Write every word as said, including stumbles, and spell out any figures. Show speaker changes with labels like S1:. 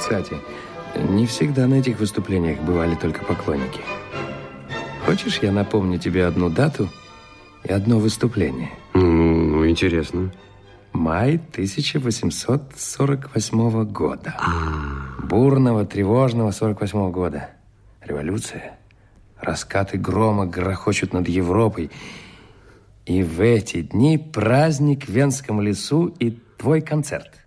S1: кстати, не всегда на этих выступлениях бывали только поклонники. Хочешь, я напомню тебе одну дату и одно выступление?
S2: Ну, интересно.
S1: Май тысяча восемьсот сорок восьмого года.
S2: А-а-а.
S1: Бурного, тревожного сорок восьмого года. Революция. Раскаты грома грохочут над Европой. И в эти дни праздник в Венском лесу и твой концерт.